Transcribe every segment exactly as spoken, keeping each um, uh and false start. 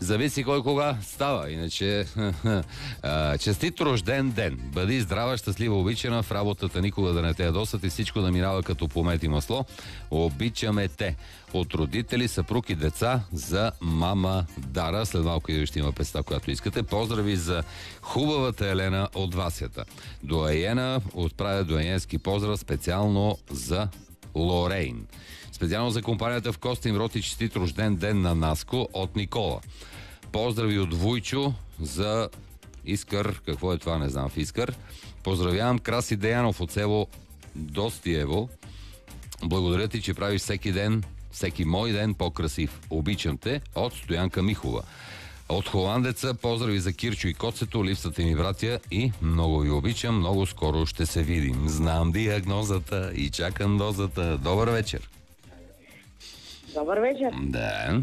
Зависи кой кога става. Иначе, честит рожден ден. Бъди здрава, щастлива, обичана, в работата никога да не те ядосат и всичко да минава като помет и масло. Обичаме те. От родители, съпруг и деца за мама Дара. След малко и ще има песента, която искате. Поздрави за хубавата Елена от Васята. Доаена отправя доаенски поздрав специално за Лорейн. Специално за компанията в Костин Роти честит рожден ден на Наско от Никола. Поздрави от Вуйчо за Искър. Какво е това? Не знам в Искър. Поздравявам Краси Деянов от село Достиево. Благодаря ти, че правиш всеки ден, всеки мой ден по-красив. Обичам те от Стоянка Михова. От холандеца поздрави за Кирчо и Коцето, липсата ми братя и много ви обичам, много скоро ще се видим. Знам диагнозата и чакам дозата. Добър вечер. Добър вечер. Да.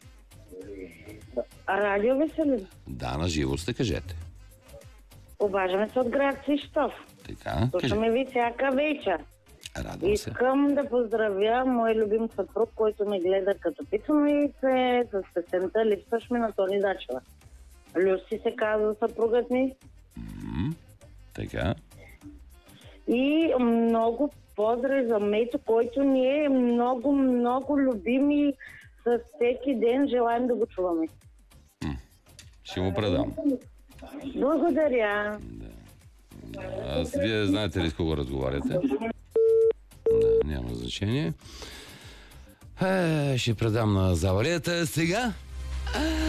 Радио Веселин. Да, на живо сте, кажете. Обаждаме се от град Свищов. Така, слушаме ви всяка вечер. Радвам се. Искам да поздравя мой любим съпруг, който ме гледа като писано яйце с песента "Липсваш ми" на Тони Дачева. Люси се казва съпругът ми. М-м, така. И много поздрави за Мето, който ни е много, много любим и с всеки ден желаем да го чуваме. М, ще му предам. Благодаря. Да. Аз, вие знаете ли с кого разговаряте? Да, няма значение. Е, ще предам на завалията сега.